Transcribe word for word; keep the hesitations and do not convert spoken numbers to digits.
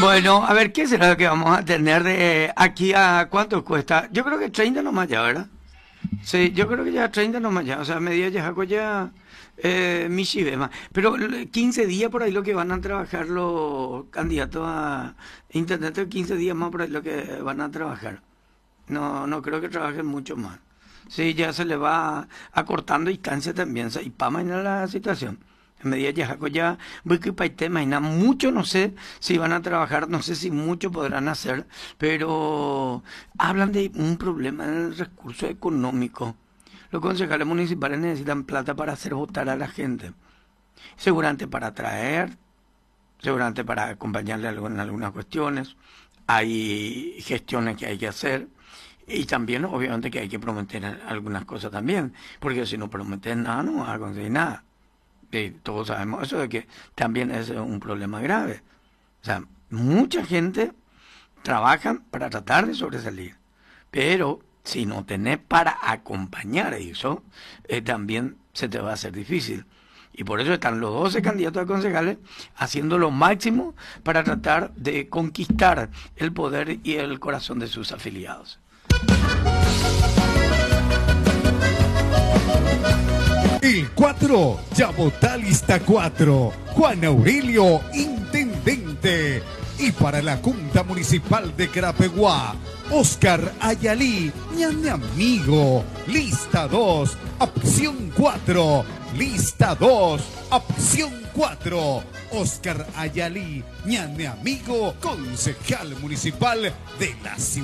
Bueno, a ver, ¿qué será lo que vamos a tener de aquí a cuánto cuesta? Yo creo que treinta nomás ya, ¿verdad? Sí, yo creo que ya treinta nomás ya, o sea, media ya hago ya eh, mi chivema. Pero l- quince días por ahí lo que van a trabajar los candidatos a internet, quince días más por ahí lo que van a trabajar. No, no creo que trabajen mucho más. Sí, ya se le va acortando distancia también, y para mañana la situación. En medida ya jaco ya voy que para tema y nada, mucho no sé si van a trabajar, no sé si mucho podrán hacer, pero hablan de un problema en el recurso económico. Los concejales municipales necesitan plata para hacer votar a la gente, seguramente para atraer, seguramente para acompañarle algo en algunas cuestiones. Hay gestiones que hay que hacer y también obviamente que hay que prometer algunas cosas también, porque si no prometes nada no vas a conseguir nada. Y todos sabemos eso de que también es un problema grave. O sea, mucha gente trabaja para tratar de sobresalir, pero si no tenés para acompañar eso, eh, también se te va a hacer difícil. Y por eso están los doce candidatos a concejales haciendo lo máximo para tratar de conquistar el poder y el corazón de sus afiliados. El cuatro, ya vota lista cuatro. Juan Aurelio, intendente. Y para la Junta Municipal de Carapeguá, Oscar Ayalí, ñane amigo. Lista dos, opción cuatro. Lista dos, opción cuatro. Oscar Ayalí, ñane amigo, concejal municipal de la ciudad.